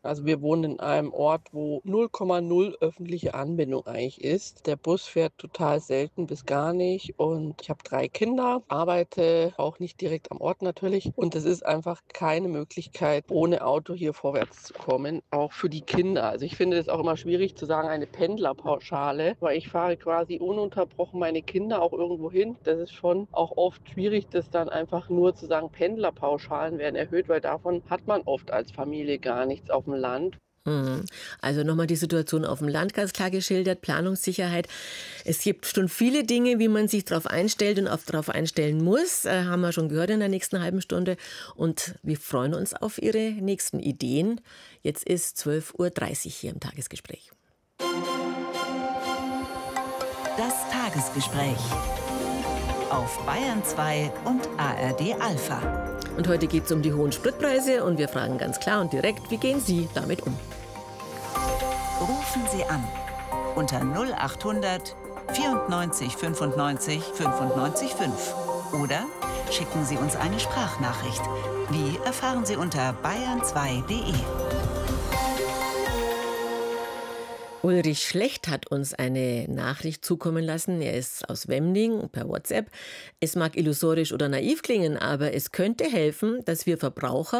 Also wir wohnen in einem Ort, wo 0,0 öffentliche Anbindung eigentlich ist. Der Bus fährt total selten bis gar nicht und ich habe 3 Kinder, arbeite auch nicht direkt am Ort natürlich und es ist einfach keine Möglichkeit, ohne Auto hier vorwärts zu kommen, auch für die Kinder. Also ich finde es auch immer schwierig zu sagen, eine Pendlerpauschale, weil ich fahre quasi ununterbrochen meine Kinder auch irgendwo hin. Das ist schon auch oft schwierig, das dann einfach nur zu sagen, Pendlerpauschalen werden erhöht, weil davon hat man oft als Familie gar nichts auf dem Land. Mhm. Also nochmal die Situation auf dem Land ganz klar geschildert, Planungssicherheit. Es gibt schon viele Dinge, wie man sich darauf einstellt und auch darauf einstellen muss, haben wir schon gehört in der nächsten halben Stunde. Und wir freuen uns auf Ihre nächsten Ideen. Jetzt ist 12:30 Uhr hier im Tagesgespräch. Das Tagesgespräch auf Bayern 2 und ARD Alpha. Und heute geht es um die hohen Spritpreise und wir fragen ganz klar und direkt, wie gehen Sie damit um? Rufen Sie an unter 0800 94 95 95 5 oder schicken Sie uns eine Sprachnachricht. Wie erfahren Sie unter bayern2.de. Ulrich Schlecht hat uns eine Nachricht zukommen lassen. Er ist aus Wemding per WhatsApp. Es mag illusorisch oder naiv klingen, aber es könnte helfen, dass wir Verbraucher